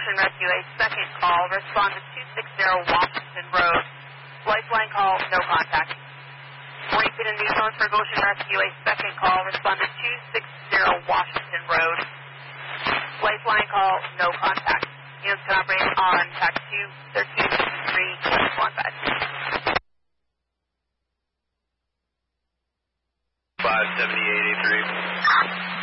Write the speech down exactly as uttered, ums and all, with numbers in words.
Goshen Rescue, a second call. Respond to two sixty Washington Road. Lifeline call, no contact. Mornington and News for Goshen Rescue, a second call. Respond to two sixty Washington Road. Lifeline call, no contact. Units can operate on tax two thirteen.